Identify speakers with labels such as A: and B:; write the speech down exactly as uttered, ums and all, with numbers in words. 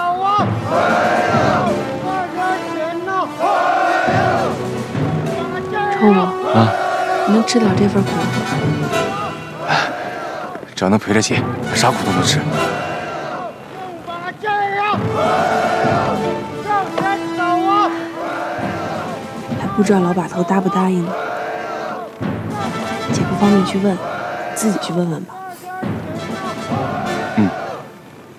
A: 啊！
B: 臭我
C: 啊！
B: 你能吃了这份苦？
C: 只要能赔得起，啥苦都能吃。
B: 还不知道老把头答不答应呢。姐不方便去问，自己去问问吧。